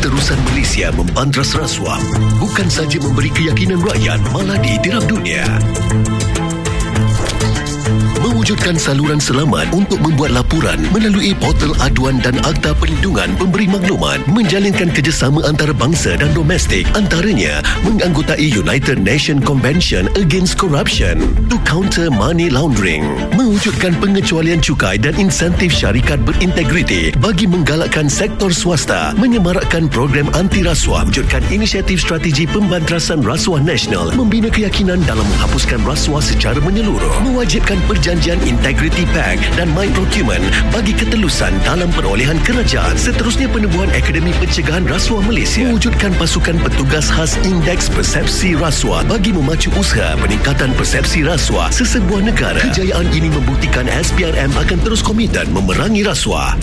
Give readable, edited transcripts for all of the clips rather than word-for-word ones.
Keterusan Malaysia membantras rasuah bukan saja memberi keyakinan rakyat, malah ditiram dunia. Mewujudkan saluran selamat untuk membuat laporan melalui portal aduan dan Akta Perlindungan Pemberi Maklumat, menjalinkan kerjasama antarabangsa dan domestik, antaranya menganggotai United Nations Convention Against Corruption to counter money laundering, mewujudkan pengecualian cukai dan insentif syarikat berintegriti bagi menggalakkan sektor swasta, menyemarakkan program anti rasuah, wujudkan inisiatif strategi pembantrasan rasuah nasional, membina keyakinan dalam menghapuskan rasuah secara menyeluruh, mewajibkan perjanjian Integrity Pact dan My Procurement bagi ketelusan dalam perolehan kerajaan. Seterusnya, penubuhan Akademi Pencegahan Rasuah Malaysia, mewujudkan pasukan petugas khas Indeks Persepsi Rasuah bagi memacu usaha peningkatan persepsi rasuah sesebuah negara. Kejayaan ini membuktikan SPRM akan terus komited memerangi rasuah.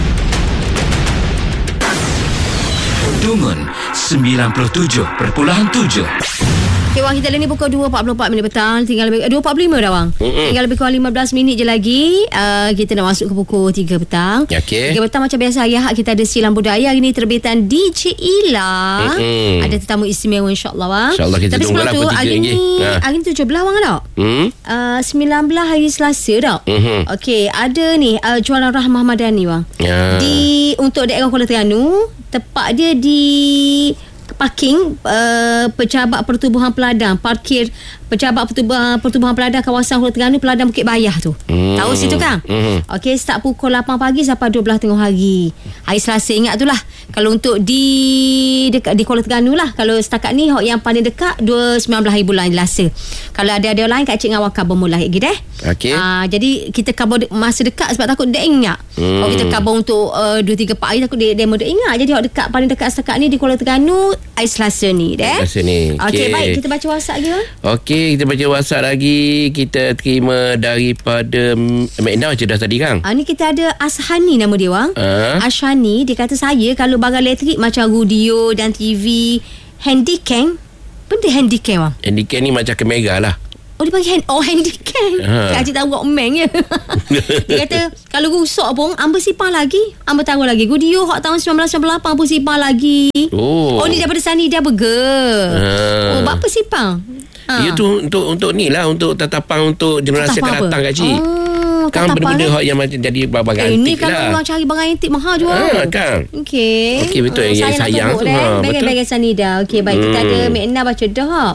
Dungun 97.7. Okay, Wang, kita dah ni pukul 2.44 petang. Tinggal lebih 2.45 dah, Wang. Tinggal lebih kurang 15 minit je lagi. Kita nak masuk ke pukul 3 petang. Okay. 3 petang macam biasa, ayah kita ada Silam Budaya. Hari ni terbitan DJ Ila. Ada tetamu istimewa, insyaAllah, Wang. InsyaAllah kita tunggu lah pukul 3 lagi. Hari ni 17 Wang tak? 19 hari Selasa tak? Okay, ada ni jualan Rahmah Madani, Wang. Untuk daerah Kuala Terengganu. Tepat dia di parking Pejabat Pertubuhan Peladang, parkir Pejabat Pertubuhan Peladang kawasan Kuala Terengganu, Peladang Bukit Bayah tu. Tahu situ kan? Okey, start pukul 8 pagi sampai 12 tengah hari. Hari Selasa, ingat tu lah. Kalau untuk di Kuala Terengganu lah. Kalau setakat ni yang paling dekat 19 hari bulan Selasa. Kalau ada lain, Kak Cik dengan Waka bermula lagi deh. Okey. Jadi kita cover masa dekat sebab takut dia ingat. Kalau kita cover untuk 2-3 hari takut dia demo dia ingat. Jadi dekat paling dekat setakat ni di Kuala Terengganu hari Selasa ni deh. Selasa ni. Okey, baik, kita baca WhatsApp lagi. Okey, kita baca WhatsApp lagi. Kita terima daripada Mekna je dah tadi kan? Ni kita ada Ashani nama dia, Wang. Ashani, dia kata saya kalau barang elektrik macam radio dan TV, handycam. Benda handycam, Wang? Handycam ni macam kamera lah. Oh, dia panggil handycam. Kak Cik tahu Rockman je. Dia kata kalau rusak pun Amba simpan lagi. Amba taruh lagi. Radio hot tahun 1998 pun simpan lagi. Oh, ni daripada Sani dia burger. Oh, buat apa simpan? Ia tu untuk ni lah, untuk tatapan untuk generasi akan datang, Kak Cik. Kan benda-benda hot yang macam jadi barang antik lah. Ini kan orang cari barang antik mahal jual. Kan. Okey, betul. Yang sayang tu. Bagai-bagai Sani dah. Okey, baik. Kita ada Mekna baca dah.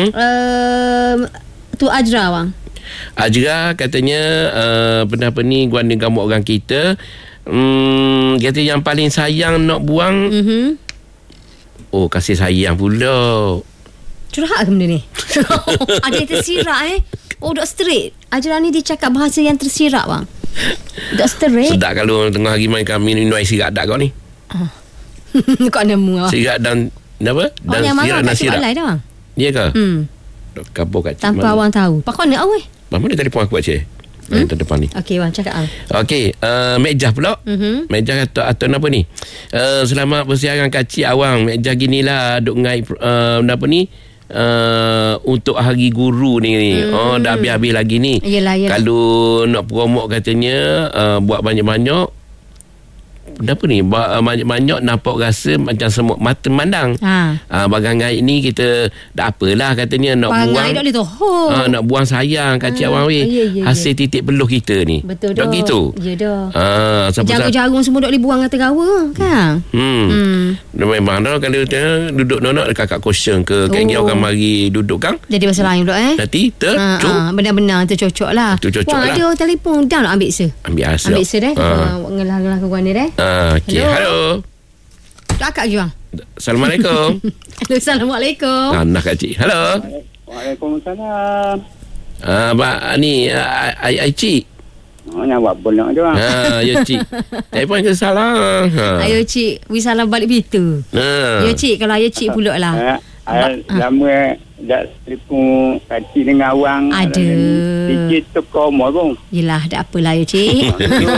Tu Ajra, Wang. Ajra katanya apa ni guanda gamuk orang kita. Kata yang paling sayang nak buang. Oh, kasih sayang pula. Curhat ke benda ni? Ada yang tersirat Oh, dok straight. Ajra ni dia cakap bahasa yang tersirat, Bang. Dok straight. Sedap kalau tengah hari main kami minum air sirat dak kau ni. Kau nemu. Sirat dan apa? Dan sirat dan sirat. Dah, Bang. Ya ke? Kabur kat tanpa awang tahu. Pak kau nak awak? Mana telefon aku cik? Depan ni. Okey, Wan cakap ah. Okey, Mejah pula. Mejah atau apa ni? Selamat bersiaran Kak Cik Awang. Mejah ginilah duk ngai apa ni? Untuk hari guru ni. Dah habis-habis lagi ni. Yelah. Kalau nak promote katanya buat banyak-banyak. Apa ni? Banyak-banyak nampak rasa macam semut mata memandang. Barang gaib ni kita tak apalah katanya nak barang buang. Gaib tu. Nak buang sayang Kak Cik Awang weh. Hasil titik peluh kita ni. Betul dah. Gitu. Ya dah. Jarum-jarum semua dok dibuang kata gawa kan? Memang dah kalau duduk nak kakak kosong ke kayak orang mari duduk kan. Jadi pasal lain pula Nanti tercocok. Benar-benar tercocok lah. Wah, ada telefon dah nak ambil se. Ambil asa deh. Ngelah-ngelah ke guana deh. Okey, halo. Kakak juga. Assalamualaikum. Assalamualaikum. Nak Kak Cik. Halo. Waalaikumsalam. Pak ni ai Cik. Nak buat bolak je. Ya Cik. Telefon ke salah. Ayo Cik, wi salam balik begitu. Ya Cik, kalau ayo Cik pulak lah. Lama dah telefon Kak Cik dengan awang. Ada. Sikit tukar umur pun. Yelah, tak apalah ya Cik.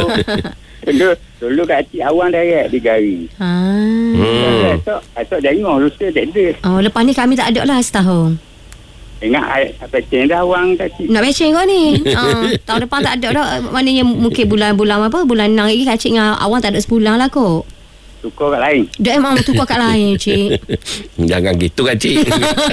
Dulu Kak Cik Awang direct di Gari. Esok dah ingat lusa tak ada. Oh, lepas ni kami tak ada lah setahun. Ingat pecing dah Awang Kak Cik. Nak pecing kau ni. Tahun depan tak ada dah. Maknanya mungkin bulan apa? Bulan 6 lagi Kak Cik dengan Awang tak ada sebulan lah kot. tukar kat lain. Dah memang tukar kat lain, cik. Jangan gitu kan, cik.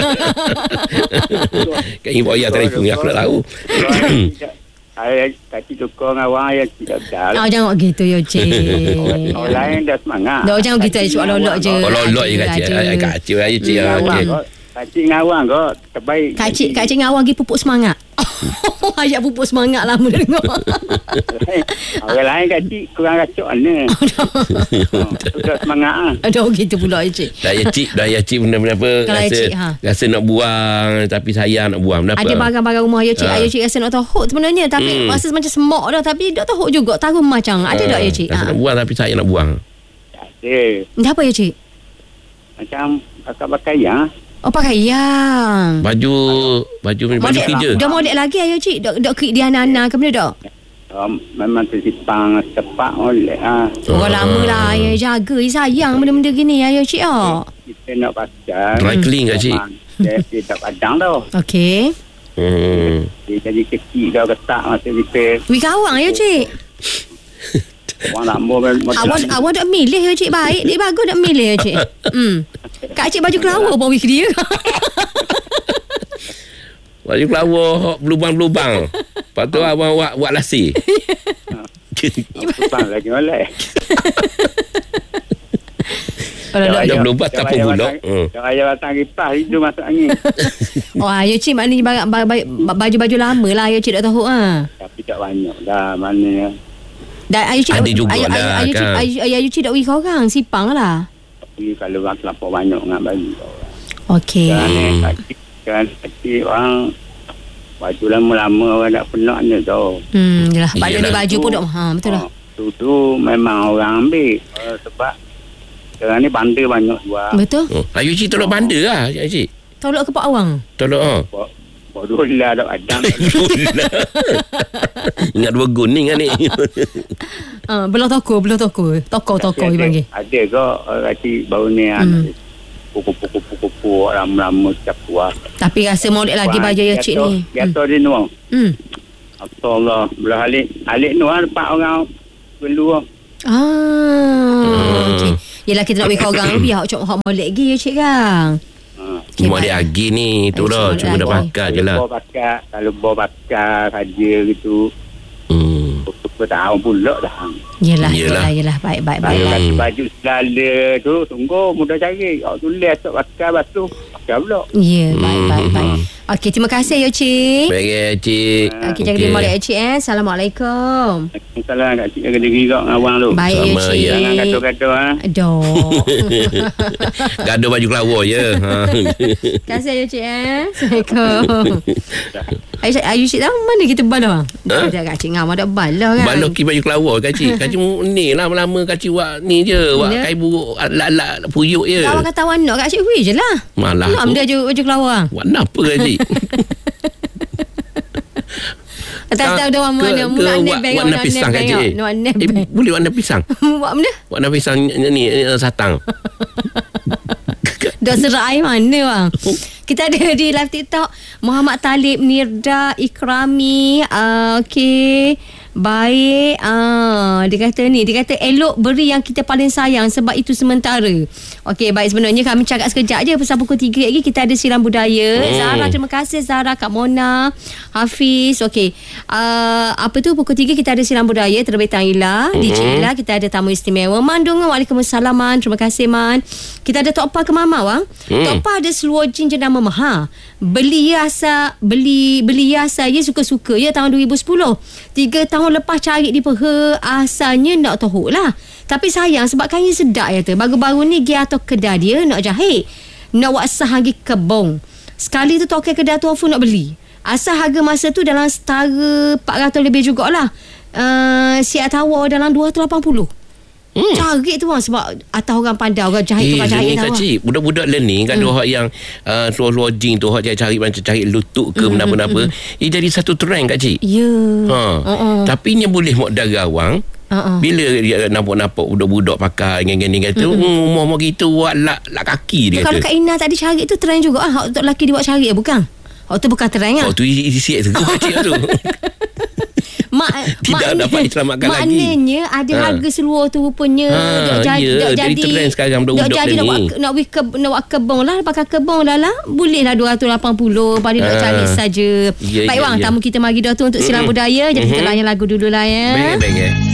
Kan ibu ayah telefon aku nak tahu. Saya kaki tukar dengan orang yang tidak betul. Jangan gitu ya, cik. Orang lain dah semangat. Jangan gitu, cik. Lolok je. Lolok je, kak cik. Kak cik aja, cik. Kacik ngawang kau terbaik. Kak cik ngawang pergi pupuk semangat. Ayat pupuk semangat lah mula dengar. Orang lain kacik kurang racuk mana. Sudah semangat ah. Aduh gitu pula cik. Dah ya cik benda-benda apa rasa nak buang tapi sayang nak buang. Kenapa? Ada barang-barang rumah ya cik. Ayah cik rasa nak tahuk sebenarnya tapi rasa macam semok dah tapi tak tahuk juga. Taruh macam. Ada tak ya cik? Rasa nak buang tapi sayang nak buang. Ada. Dah apa ya cik? Macam pakaian. Oh pakaian. Baju kerja. Dah model lagi ayah cik. Dah krik dia anak-anak ke benda tak? Memang tersipang tepat oleh Orang lama lah ayah jaga sayang benda-benda gini ayah cik kita nak pakai dry clean kat cik. Dia tak padang tau. Okey. Dia jadi kecil dah ketak masa kita. Wih kawang ayah cik. Orang lama Awak tak milih ya cik. Baik dia bagus tak milih ya cik. Kak cik baju kelawar pun wih dia. Baju kelawar berlubang-lubang. Lepas tu abang buat lasi. Lubang lagi oleh. Dah berlubang tak pun bulok. Jangan ayah batang kipas itu masuk angin. Ya cik maknanya baju-baju lama lah ya cik tak tahu Tapi tak banyak dah mana. Dan ayu cik ada juga lah kan. Ayu cik tak wih korang sipang lah. Tapi kalau orang terlampau banyak dengan baju. Okey. Kan kecil orang baju lama-lama orang tak pernah ni tau. Yalah baju pun tak betul lah. Tu memang orang ambil sebab sekarang ni bandar banyak jual. Betul. Ayu cik tolak bandar lah cik. Tolak ke Pak Awang? Tolak Bodoh lah tak adang. Ingat dua gun ni kan ni. Belah toko Toko dipanggil. Ada ke kacik baru ni pukul-pukul lama-lama setiap kuah. Tapi rasa model lagi baju ya cik ni. Jatuh di nuang. Allah. Belah alik nuang dapat orang perlu. Okey. Yelah kita nak wik orang biar hak molek lagi ya cik kan. Cuma dia agi ni tu lah. Cuma dah pakai je lah. Kalau bawa pakai saja gitu. Bertahun pula dah. Yelah. Baik. Kalau baju selala tu sungguh mudah cari. Tulis tak pakai batu. Pakai pula. Ya, baik. Okey, terima kasih ya cik. Baik ya cik. Okey, jaga diri molek ya cik Assalamualaikum. Salam kat cik jaga diri kat awang tu. Baik ya cik. Jangan gaduh-gaduh Aduh. Gaduh baju kelawar je. Terima kasih ya cik Assalamualaikum. Ayu cik tahu mana kita bala? Dah kat cik ngam ada bala kan. Bala ki baju kelawar kat cik. Kat cik ni lah lama kat cik buat ni je. Buat kai buruk alat puyuk je. Awak kata awak nak kat cik weh je lah. Malah nak dia baju kelawar. Warna apa kat cik? Tak tahu mana warna pisang kat cik. Boleh warna pisang. Buat benda? Warna pisang ni satang. Dah serai mana bang? Kita ada di live TikTok Muhammad Talib Nirda Ikrami. Okey. Baik. Dia kata elok beri yang kita paling sayang sebab itu sementara. Okey, baik, sebenarnya kami cakap sekejap je pasal pukul 3 lagi kita ada siram budaya. Zahra, terima kasih Zahra, Kak Mona, Hafiz. Okey. Pukul 3 kita ada siram budaya terbitan Ila. Di Cik Ila kita ada tamu istimewa Mandung. Waalaikumsalam Man. Terima kasih Man. Kita ada Tok Pa ke Mama bang. Tok Pa ada seluar jin jenama Maha. Beli asa ya suka-suka ya tahun 2010. 3 tahun lepas cari di Peha asalnya nak tahu lah. Tapi sayang sebab kain sedap ya tu. Baru-baru ni dia atau kedai dia nak jahit. Nak buat sah lagi kebong. Sekali tu tokai kedai tu Afu nak beli. Asal harga masa tu dalam setara 400 lebih jugalah. Siap tawar dalam 280. Cari tu bang sebab atas orang pandai orang jahit tukang jahit tahu. Cik, budak-budak learning kan ada yang seluar jing tu hak cari macam cari lutut ke apa-apa. Ia jadi satu trend kat cik. Ya. Tapi nya boleh mod darah awang. Bila dia nampak budak-budak pakai geng-geng kata umur gitu buat lak kaki dia. Kalau Kak Ina tadi cari tu trend juga hak untuk lelaki dia buat cari bukan? Tu bukan trend ah. Tu isi tu cik tu. tidak dapat diselamatkan lagi. Maknanya ada harga seluar tu rupanya jadi trend sekarang budak-budak ni. Nak buat kebun lah, pakai kebun lah. Boleh lah 280 pada nak cari saja. Baik Wang, tamu kita mari dah tu untuk silang budaya. Jadi kita layan lagu dulu lah ya. Baik.